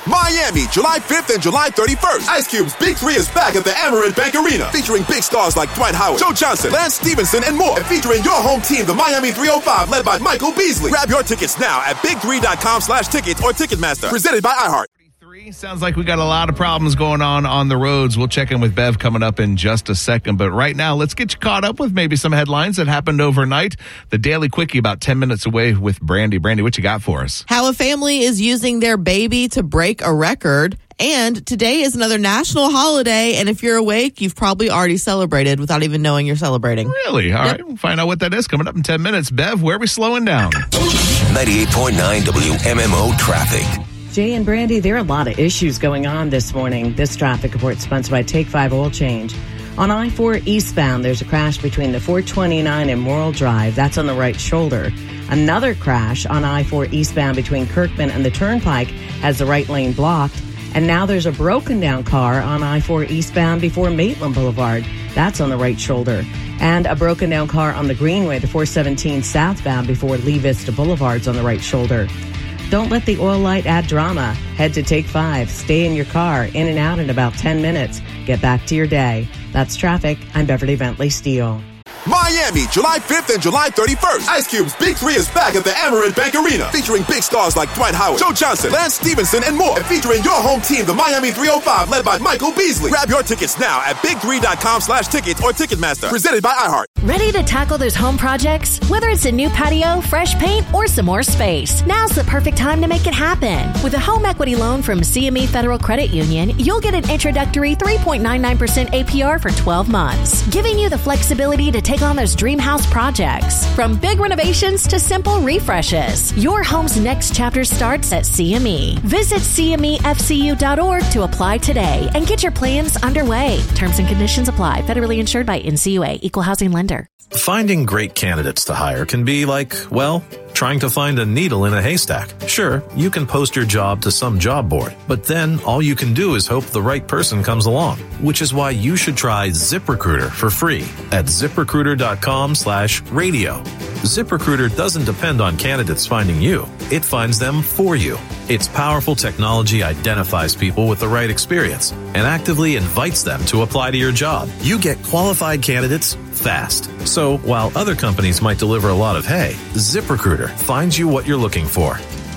Miami, July 5th and July 31st. Ice Cube's Big 3 is back at the Amerant Bank Arena, featuring big stars like Dwight Howard, Joe Johnson, Lance Stevenson, and more. And featuring your home team, the Miami 305, led by Michael Beasley. Grab your tickets now at big3.com/tickets or Ticketmaster. Presented by iHeart. Sounds like we got a lot of problems going on the roads. We'll check in with Bev coming up in just a second. But right now, let's get you caught up with maybe some headlines that happened overnight. The Daily Quickie about 10 minutes away with Brandy. Brandy, what you got for us? How a family is using their baby to break a record. And today is another national holiday. And if you're awake, you've probably already celebrated without even knowing you're celebrating. Really? All right. We'll find out what that is coming up in 10 minutes. Bev, where are we slowing down? 98.9 WMMO traffic. Jay and Brandy, there are a lot of issues going on this morning. This traffic report is sponsored by Take 5 Oil Change. On I-4 eastbound, there's a crash between the 429 and Morrill Drive. That's on the right shoulder. Another crash on I-4 eastbound between Kirkman and the Turnpike has the right lane blocked. And now there's a broken down car on I-4 eastbound before Maitland Boulevard. That's on the right shoulder. And a broken down car on the Greenway, the 417 southbound before Lee Vista Boulevard's on the right shoulder. Don't let the oil light add drama. Head to Take 5. Stay in your car, in and out in about 10 minutes. Get back to your day. That's traffic. I'm Beverly Bentley Steele. Miami, July 5th and July 31st. Ice Cube's Big 3 is back at the Amerant Bank Arena, featuring big stars like Dwight Howard, Joe Johnson, Lance Stevenson, and more. And featuring your home team, the Miami 305, led by Michael Beasley. Grab your tickets now at big3.com/tickets or Ticketmaster. Presented by iHeart. Ready to tackle those home projects? Whether it's a new patio, fresh paint, or some more space, now's the perfect time to make it happen. With a home equity loan from CME Federal Credit Union, you'll get an introductory 3.99% APR for 12 months, giving you the flexibility to take on those dream house projects. From big renovations to simple refreshes, your home's next chapter starts at CME. Visit CMEFCU.org to apply today and get your plans underway. Terms and conditions apply. Federally insured by NCUA. Equal housing lender. Finding great candidates to hire can be like, well, trying to find a needle in a haystack. Sure, you can post your job to some job board, but then all you can do is hope the right person comes along, which is why you should try ZipRecruiter for free at ZipRecruiter.com/radio. ZipRecruiter doesn't depend on candidates finding you. It finds them for you. Its powerful technology identifies people with the right experience and actively invites them to apply to your job. You get qualified candidates fast. So while other companies might deliver a lot of hay, ZipRecruiter finds you what you're looking for.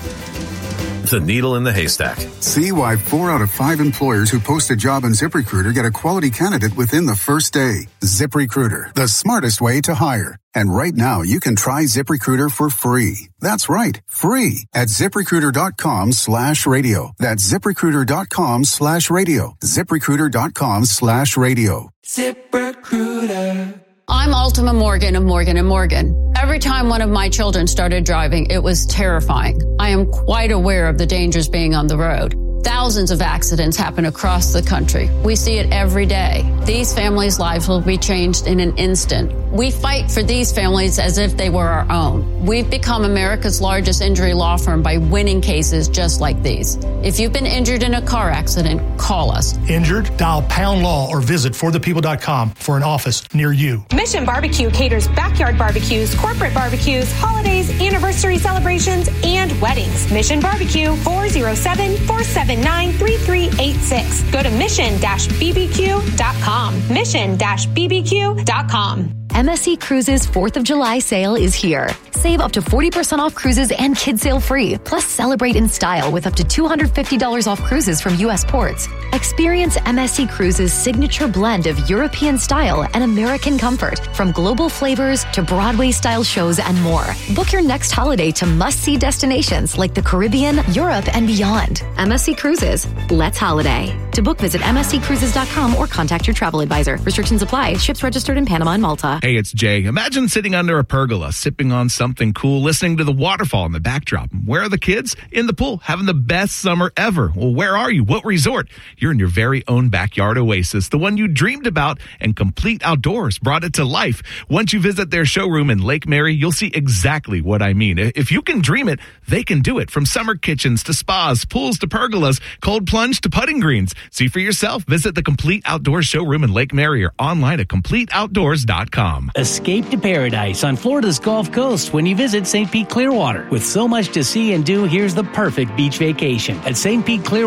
The needle in the haystack. See why 4 out of 5 employers who post a job on ZipRecruiter get a quality candidate within the first day. ZipRecruiter, the smartest way to hire. And right now, you can try ZipRecruiter for free. That's right, free at ZipRecruiter.com/radio. That's ZipRecruiter.com/radio. ZipRecruiter.com/radio. ZipRecruiter. I'm Ultima Morgan of Morgan & Morgan. Every time one of my children started driving, it was terrifying. I am quite aware of the dangers being on the road. Thousands of accidents happen across the country. We see it every day. These families' lives will be changed in an instant. We fight for these families as if they were our own. We've become America's largest injury law firm by winning cases just like these. If you've been injured in a car accident, call us. Injured? Dial Pound Law or visit forthepeople.com for an office near you. Mission Barbecue caters backyard barbecues, corporate barbecues, holidays, anniversary celebrations, and weddings. Mission Barbecue, 407-479-3386. Go to mission-bbq.com. Mission-bbq.com. MSC Cruises 4th of July sale is here. Save up to 40% off cruises and kid sale free. Plus celebrate in style with up to $250 off cruises from U.S. ports. Experience MSC Cruises' signature blend of European style and American comfort, from global flavors to Broadway-style shows and more. Book your next holiday to must-see destinations like the Caribbean, Europe, and beyond. MSC Cruises. Let's holiday. To book, visit msccruises.com or contact your travel advisor. Restrictions apply. Ships registered in Panama and Malta. Hey, it's Jay. Imagine sitting under a pergola, sipping on something cool, listening to the waterfall in the backdrop. Where are the kids? In the pool, having the best summer ever. Well, where are you? What resort? You're in your very own backyard oasis, the one you dreamed about, and Complete Outdoors brought it to life. Once you visit their showroom in Lake Mary, you'll see exactly what I mean. If you can dream it, they can do it. From summer kitchens to spas, pools to pergolas, cold plunge to putting greens. See for yourself. Visit the Complete Outdoors showroom in Lake Mary or online at CompleteOutdoors.com. Escape to paradise on Florida's Gulf Coast when you visit St. Pete Clearwater. With so much to see and do, here's the perfect beach vacation at St. Pete Clearwater.